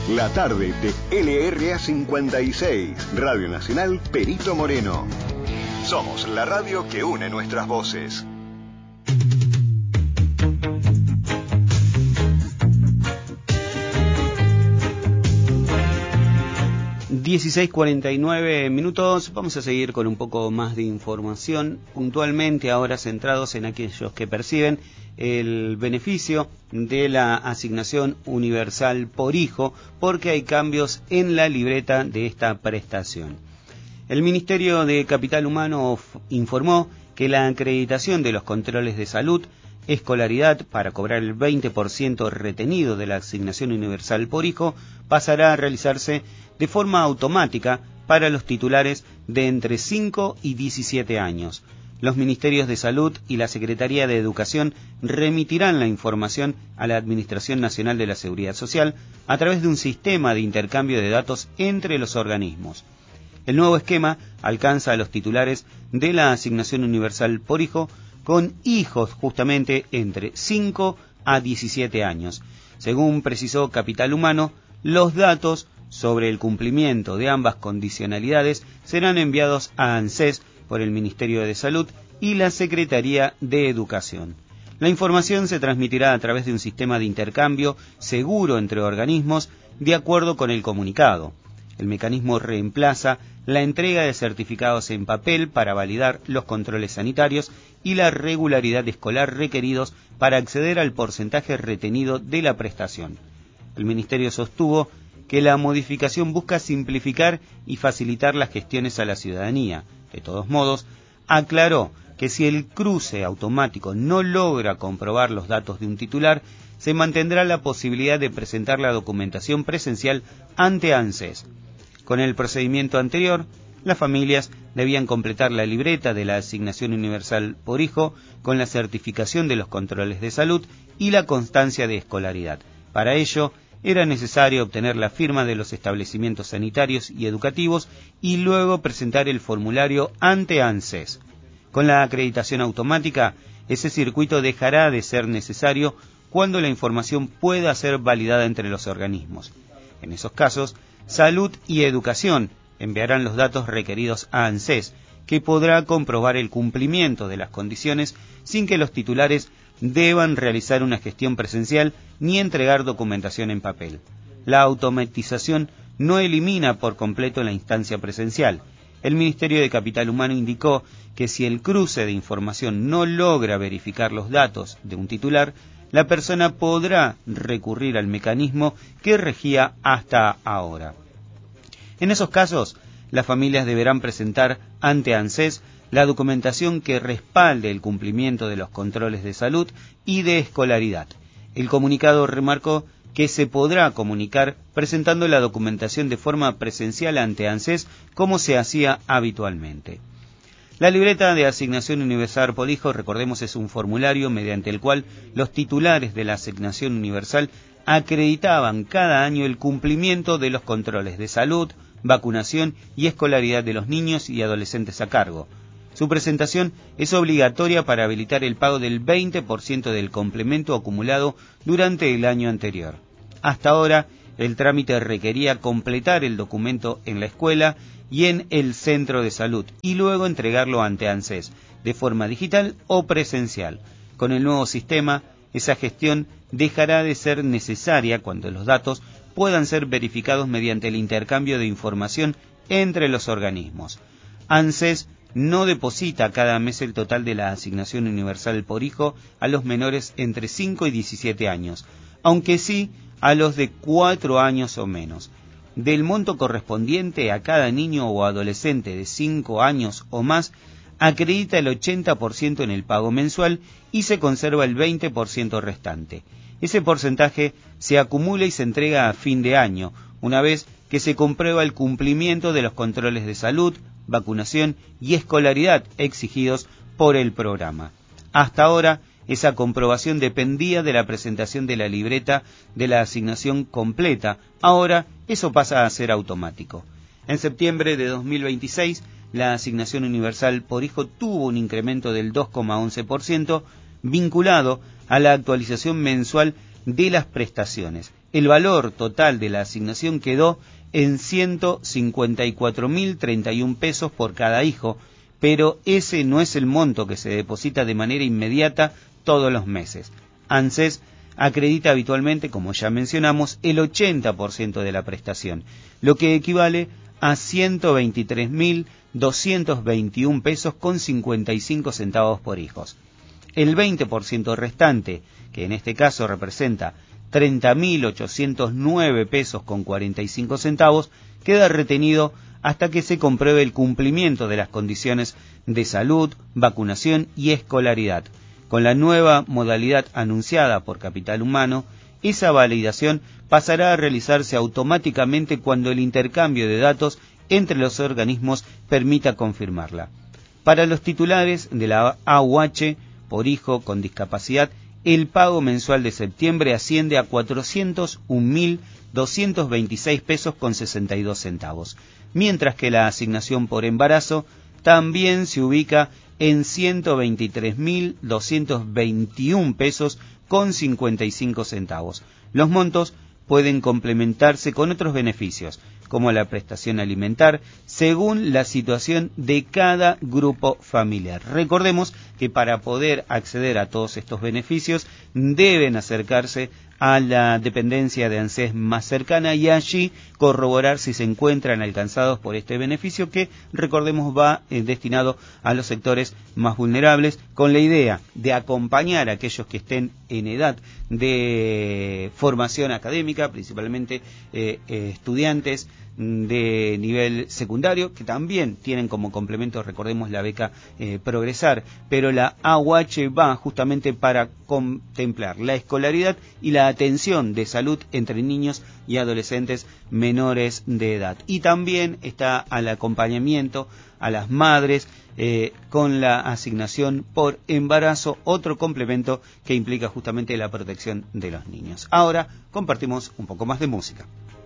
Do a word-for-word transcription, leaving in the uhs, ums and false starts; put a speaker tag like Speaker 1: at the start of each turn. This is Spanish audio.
Speaker 1: La tarde de L R A cincuenta y seis, Radio Nacional Perito Moreno. Somos la radio que une nuestras voces.
Speaker 2: dieciséis cuarenta y nueve minutos, vamos a seguir con un poco más de información, puntualmente ahora centrados en aquellos que perciben el beneficio de la asignación universal por hijo, porque hay cambios en la libreta de esta prestación. El Ministerio de Capital Humano informó que la acreditación de los controles de salud, escolaridad para cobrar el veinte por ciento retenido de la asignación universal por hijo pasará a realizarse de forma automática para los titulares de entre cinco y diecisiete años. Los Ministerios de Salud y la Secretaría de Educación remitirán la información a la Administración Nacional de la Seguridad Social a través de un sistema de intercambio de datos entre los organismos. El nuevo esquema alcanza a los titulares de la asignación universal por hijo con hijos justamente entre cinco a diecisiete años. Según precisó Capital Humano, los datos sobre el cumplimiento de ambas condicionalidades serán enviados a ANSES por el Ministerio de Salud y la Secretaría de Educación. La información se transmitirá a través de un sistema de intercambio seguro entre organismos de acuerdo con el comunicado. El mecanismo reemplaza la entrega de certificados en papel para validar los controles sanitarios y la regularidad escolar requeridos para acceder al porcentaje retenido de la prestación. El Ministerio sostuvo que la modificación busca simplificar y facilitar las gestiones a la ciudadanía. De todos modos, aclaró que si el cruce automático no logra comprobar los datos de un titular, se mantendrá la posibilidad de presentar la documentación presencial ante ANSES. Con el procedimiento anterior, las familias debían completar la libreta de la asignación universal por hijo con la certificación de los controles de salud y la constancia de escolaridad. Para ello, era necesario obtener la firma de los establecimientos sanitarios y educativos y luego presentar el formulario ante ANSES. Con la acreditación automática, ese circuito dejará de ser necesario cuando la información pueda ser validada entre los organismos. En esos casos, Salud y Educación enviarán los datos requeridos a ANSES, que podrá comprobar el cumplimiento de las condiciones sin que los titulares deban realizar una gestión presencial ni entregar documentación en papel. La automatización no elimina por completo la instancia presencial. El Ministerio de Capital Humano indicó que si el cruce de información no logra verificar los datos de un titular, la persona podrá recurrir al mecanismo que regía hasta ahora. En esos casos, las familias deberán presentar ante ANSES la documentación que respalde el cumplimiento de los controles de salud y de escolaridad. El comunicado remarcó que se podrá comunicar presentando la documentación de forma presencial ante ANSES como se hacía habitualmente. La libreta de asignación universal por hijo, recordemos, es un formulario mediante el cual los titulares de la asignación universal acreditaban cada año el cumplimiento de los controles de salud, vacunación y escolaridad de los niños y adolescentes a cargo. Su presentación es obligatoria para habilitar el pago del veinte por ciento del complemento acumulado durante el año anterior. Hasta ahora, el trámite requería completar el documento en la escuela y en el centro de salud y luego entregarlo ante ANSES, de forma digital o presencial. Con el nuevo sistema, esa gestión dejará de ser necesaria cuando los datos puedan ser verificados mediante el intercambio de información entre los organismos. ANSES no deposita cada mes el total de la asignación universal por hijo a los menores entre cinco y diecisiete años, aunque sí a los de cuatro años o menos. Del monto correspondiente a cada niño o adolescente de cinco años o más, acredita el ochenta por ciento en el pago mensual y se conserva el veinte por ciento restante. Ese porcentaje se acumula y se entrega a fin de año, una vez que se comprueba el cumplimiento de los controles de salud, vacunación y escolaridad exigidos por el programa. Hasta ahora, esa comprobación dependía de la presentación de la libreta de la asignación completa. Ahora, eso pasa a ser automático. En septiembre de dos mil veintiséis, la asignación universal por hijo tuvo un incremento del dos coma once por ciento vinculado a la actualización mensual de las prestaciones. el valor total de la asignación quedó en ciento cincuenta y cuatro mil treinta y un pesos por cada hijo, pero ese no es el monto que se deposita de manera inmediata todos los meses. ANSES acredita habitualmente, como ya mencionamos, el ochenta por ciento de la prestación, lo que equivale a ciento veintitrés mil doscientos veintiún pesos con cincuenta y cinco centavos por hijos. El veinte por ciento restante, que en este caso representa treinta mil ochocientos nueve pesos con cuarenta y cinco centavos, queda retenido hasta que se compruebe el cumplimiento de las condiciones de salud, vacunación y escolaridad. Con la nueva modalidad anunciada por Capital Humano, esa validación pasará a realizarse automáticamente cuando el intercambio de datos entre los organismos permita confirmarla. Para los titulares de la A U H por hijo con discapacidad, el pago mensual de septiembre asciende a cuatrocientos un mil doscientos veintiséis pesos con sesenta y dos centavos, mientras que la asignación por embarazo también se ubica en ciento veintitrés mil doscientos veintiún pesos con cincuenta y cinco centavos. Los montos pueden complementarse con otros beneficios, como la prestación alimentar, según la situación de cada grupo familiar. Recordemos que para poder acceder a todos estos beneficios deben acercarse a la dependencia de ANSES más cercana y allí corroborar si se encuentran alcanzados por este beneficio que, recordemos, va eh, destinado a los sectores más vulnerables, con la idea de acompañar a aquellos que estén en edad de formación académica, principalmente eh, eh, estudiantes de nivel secundario, que también tienen como complemento, recordemos, la beca eh, Progresar, pero la A U H va justamente para contemplar la escolaridad y la atención de salud entre niños y adolescentes menores de edad. Y también está al acompañamiento a las madres eh, con la asignación por embarazo, otro complemento que implica justamente la protección de los niños. Ahora compartimos un poco más de música.